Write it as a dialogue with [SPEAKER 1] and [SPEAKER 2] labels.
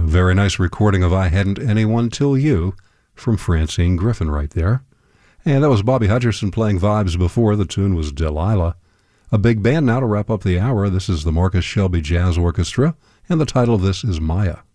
[SPEAKER 1] Very nice recording of I Hadn't Anyone Till You from Francine Griffin right there. And that was Bobby Hutcherson playing vibes before. The tune was Delilah. A big band now to wrap up the hour. This is the Marcus Shelby Jazz Orchestra, and the title of this is Maya.